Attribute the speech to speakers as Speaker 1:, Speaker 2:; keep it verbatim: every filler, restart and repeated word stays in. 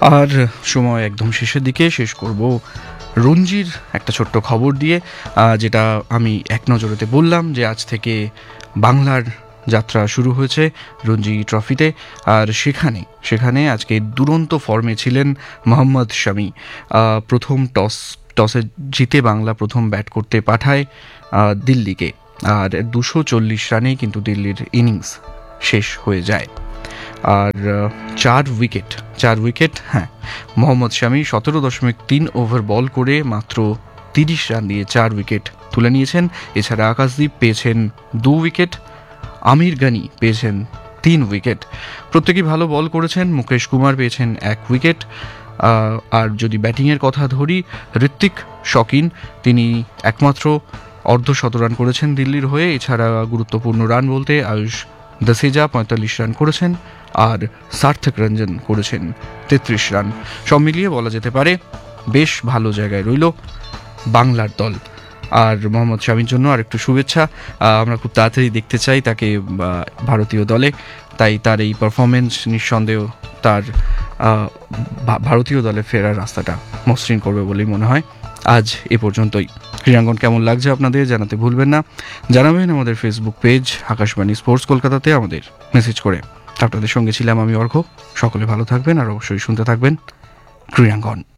Speaker 1: আর সময় একদম শেষের দিকে, শেষ করব রঞ্জির একটা ছোট্ট খবর দিয়ে, যেটা আমি এক নজরেতে বললাম যে আজ থেকে বাংলার যাত্রা শুরু হয়েছে রঞ্জি ট্রফিতে। আর সেখানে সেখানে আজকে দুরন্ত ফর্মে ছিলেন মোহাম্মদ শামি। প্রথম টস টসে জিতে বাংলা প্রথম ব্যাট করতে পাঠায় দিল্লিকে, আর দুশো চল্লিশ রানেই কিন্তু দিল্লির ইনিংস শেষ হয়ে যায়। আর চার উইকেট চার উইকেট হ্যাঁ মোহাম্মদ শামি সতেরো দশমিক তিন ওভার বল করে মাত্র তিরিশ রান দিয়ে চার উইকেট তুলে নিয়েছেন। এছাড়া আকাশদীপ পেয়েছেন দু উইকেট, আমির গানি পেয়েছেন তিন উইকেট। প্রত্যেকেই ভালো বল করেছেন। মুকেশ কুমার পেয়েছেন এক উইকেট। আর যদি ব্যাটিংয়ের কথা ধরি, ঋত্বিক শকিন তিনি একমাত্র অর্ধ শতরান করেছেন দিল্লির হয়ে। এছাড়া গুরুত্বপূর্ণ রান বলতে আয়ুষ দসেজা পঁয়তাল্লিশ রান করেছেন, আর সার্থক রঞ্জন করেছেন তেত্রিশ রান। সব মিলিয়ে বলা যেতে পারে বেশ ভালো জায়গায় রইল বাংলার দল। আর মোহাম্মদ শামির জন্য আর একটু শুভেচ্ছা। আমরা খুব তাড়াতাড়ি দেখতে চাই তাকে ভারতীয় দলে, তাই তার এই পারফরমেন্স নিঃসন্দেহ তার ভারতীয় দলে ফেরার রাস্তাটা মসৃণ করবে বলেই মনে হয়। আজ এ পর্যন্তই। ক্রীড়াঙ্গন কেমন লাগছে আপনাদের জানাতে ভুলবেন না। জানাবেন আমাদের ফেসবুক পেজ আকাশবাণী স্পোর্টস কলকাতাতে আমাদের মেসেজ করে। আপনাদের সঙ্গে ছিলাম আমি অর্ঘ্য। সকলে ভালো থাকবেন আর অবশ্যই শুনতে থাকবেন ক্রীড়াঙ্গন।